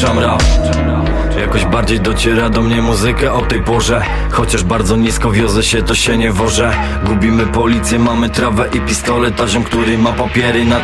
włączam rap. Jakoś bardziej dociera do mnie muzyka o tej porze. Chociaż bardzo nisko wiozę się, to się nie wożę. Gubimy policję, mamy trawę i pistolet. A ziom, który ma papiery na